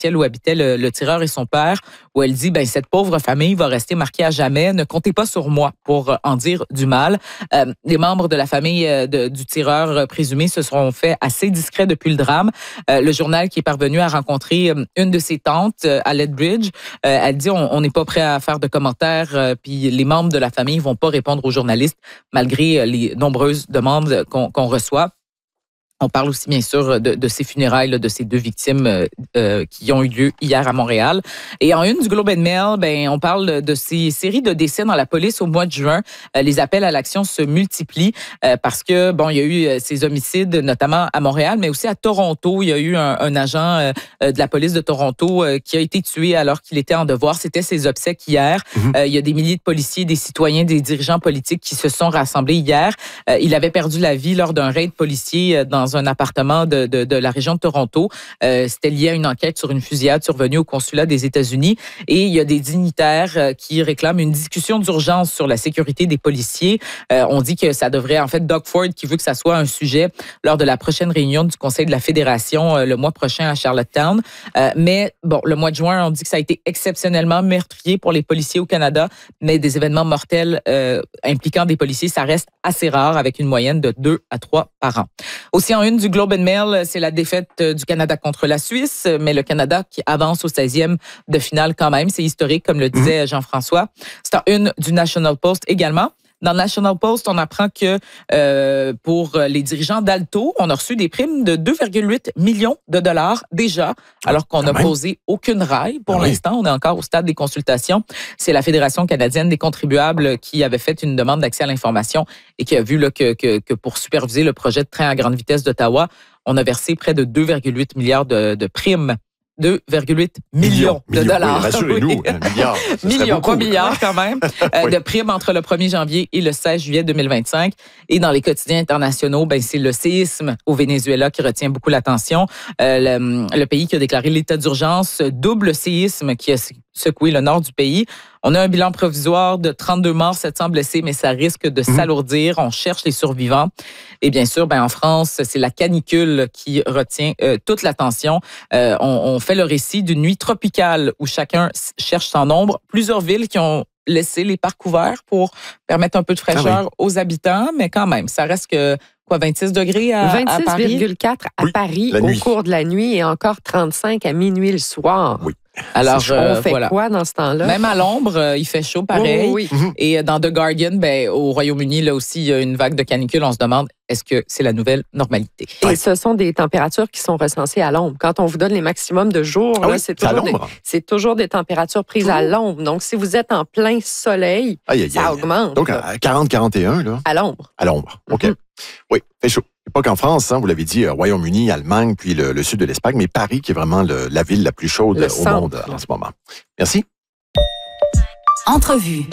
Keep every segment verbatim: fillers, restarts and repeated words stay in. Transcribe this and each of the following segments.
où habitaient le, le tireur et son père, où elle dit, ben cette pauvre famille va rester marquée à jamais. Ne comptez pas sur moi pour en dire du mal. Euh, les membres de la famille de, du tireur présumé se sont fait assez discrets depuis le drame. Euh, le journal qui est parvenu à rencontrer une de ses tantes à Lethbridge, euh, elle dit, on n'est pas prêt à faire de commentaires, euh, puis les membres de la famille vont pas répondre aux journalistes malgré les nombreuses demandes qu'on, qu'on reçoit. On parle aussi, bien sûr, de, de ces funérailles, là, de ces deux victimes euh, euh, qui ont eu lieu hier à Montréal. Et en une du Globe and Mail, ben, on parle de ces séries de décès dans la police au mois de juin. Euh, les appels à l'action se multiplient euh, parce que, bon, il y a eu ces homicides, notamment à Montréal, mais aussi à Toronto. Il y a eu un, un agent euh, de la police de Toronto euh, qui a été tué alors qu'il était en devoir. C'était ses obsèques hier. Mm-hmm. Euh, il y a des milliers de policiers, des citoyens, des dirigeants politiques qui se sont rassemblés hier. Euh, il avait perdu la vie lors d'un raid policier dans un appartement de, de, de la région de Toronto. Euh, c'était lié à une enquête sur une fusillade survenue au consulat des États-Unis. Et il y a des dignitaires euh, qui réclament une discussion d'urgence sur la sécurité des policiers. Euh, on dit que ça devrait, en fait, Doug Ford qui veut que ça soit un sujet lors de la prochaine réunion du Conseil de la Fédération euh, le mois prochain à Charlottetown. Euh, mais bon, le mois de juin, on dit que ça a été exceptionnellement meurtrier pour les policiers au Canada, mais des événements mortels euh, impliquant des policiers, ça reste assez rare avec une moyenne de deux à trois par an. Aussi en une du Globe and Mail, c'est la défaite du Canada contre la Suisse, mais le Canada qui avance au seizième de finale quand même. C'est historique, comme le disait Jean-François. C'est en une du National Post également. Dans le National Post, on apprend que euh, pour les dirigeants d'Alto, on a reçu des primes de deux virgule huit millions de dollars déjà, alors qu'on n'a posé aucune raille. Pour ah l'instant, oui. On est encore au stade des consultations. C'est la Fédération canadienne des contribuables qui avait fait une demande d'accès à l'information et qui a vu là, que, que, que pour superviser le projet de train à grande vitesse d'Ottawa, on a versé près de deux virgule huit milliards de, de primes. deux virgule huit millions de millions, dollars. Oui, rassurez-nous, oui. un milliard. Millions, pas milliards quand même, euh, oui. de primes entre le premier janvier et le seize juillet deux mille vingt-cinq. Et dans les quotidiens internationaux, ben, c'est le séisme au Venezuela qui retient beaucoup l'attention. Euh, le, le pays qui a déclaré l'état d'urgence, double séisme qui a secoué le nord du pays. On a un bilan provisoire de trente-deux morts, sept cents blessés, mais ça risque de mmh. s'alourdir. On cherche les survivants. Et bien sûr, ben en France, c'est la canicule qui retient euh, toute l'attention. Euh, on, on fait le récit d'une nuit tropicale où chacun cherche son ombre. Plusieurs villes qui ont laissé les parcs ouverts pour permettre un peu de fraîcheur ah oui. aux habitants, mais quand même, ça reste que quoi, vingt-six degrés à, à Paris? vingt-six virgule quatre à oui, Paris au cours de la nuit et encore trente-cinq à minuit le soir. Oui. Alors, euh, on fait voilà. quoi dans ce temps-là? Même à l'ombre, euh, il fait chaud pareil. Oh, oui. Mm-hmm. Et dans The Guardian, ben, au Royaume-Uni, là aussi, il y a une vague de canicule. On se demande, est-ce que c'est la nouvelle normalité? Et ouais. ce sont des températures qui sont recensées à l'ombre. Quand on vous donne les maximums de jours, ah là, oui, c'est, toujours des, c'est toujours des températures prises mmh. à l'ombre. Donc, si vous êtes en plein soleil, aïe, aïe, ça aïe. augmente. Donc, à quarante à quarante et un, là? À l'ombre. À l'ombre, OK. Mm-hmm. Oui, fait chaud. Pas qu'en France, hein, vous l'avez dit, Royaume-Uni, Allemagne, puis le, le sud de l'Espagne, mais Paris qui est vraiment le, la ville la plus chaude le au centre. monde en ce moment. Merci. Entrevue.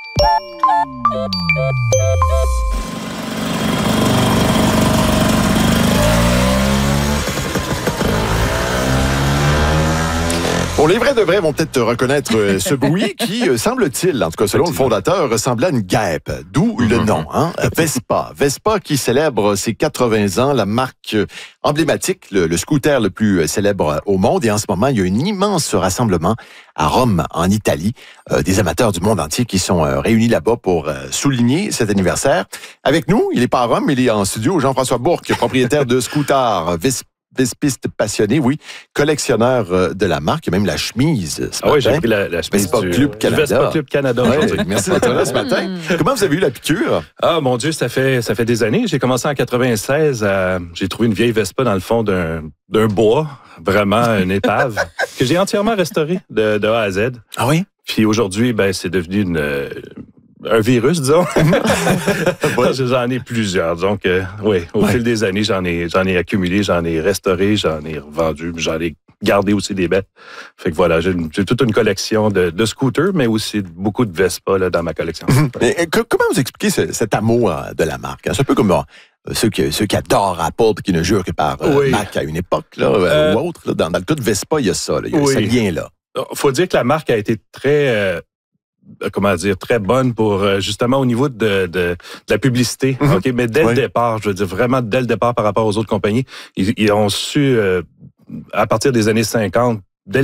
Bon, les vrais de vrais vont peut-être reconnaître ce bruit qui, semble-t-il, en tout cas selon le fondateur, ressemble à une guêpe. D'où le nom, hein? Vespa. Vespa qui célèbre ses quatre-vingts ans, la marque emblématique, le, le scooter le plus célèbre au monde. Et en ce moment, il y a un immense rassemblement à Rome, en Italie, euh, des amateurs du monde entier qui sont euh, réunis là-bas pour euh, souligner cet anniversaire. Avec nous, il n'est pas à Rome, mais il est en studio, Jean-François Bourque, propriétaire de Scooter Vespa. Vespiste passionné, oui, collectionneur euh, de la marque, et même la chemise. Ah oui, j'ai pris la, la chemise Vespa du Club Canada. Vespa Club Canada. Ouais, merci d'être là ce matin. Comment vous avez eu la piqûre? Ah mon Dieu, ça fait ça fait des années. J'ai commencé en quatre-vingt-seize. À, j'ai trouvé une vieille Vespa dans le fond d'un d'un bois, vraiment une épave, que j'ai entièrement restaurée de, de A à Z. Ah oui? Puis aujourd'hui, ben c'est devenu une un virus, disons. Ouais. J'en ai plusieurs. Donc, euh, oui, au ouais. fil des années, j'en ai, j'en ai accumulé, j'en ai restauré, j'en ai revendu, j'en ai gardé aussi des bêtes. Fait que voilà, j'ai, j'ai toute une collection de, de scooters, mais aussi beaucoup de Vespa là, dans ma collection. Mm-hmm. Et, et, comment vous expliquez ce, cet amour euh, de la marque? C'est un peu comme euh, ceux, qui, ceux qui adorent Apple, qui ne jurent que par euh, oui. Mac à une époque là, euh, ou autre. Là, dans, dans le cas de Vespa, il y a ça, là, il y a oui. ce lien-là. Il faut dire que la marque a été très... Euh, comment dire, très bonne pour, justement, au niveau de, de, de la publicité. Mm-hmm. OK? Mais dès oui. le départ, je veux dire, vraiment dès le départ par rapport aux autres compagnies, ils, ils ont su, euh, à partir des années cinquante,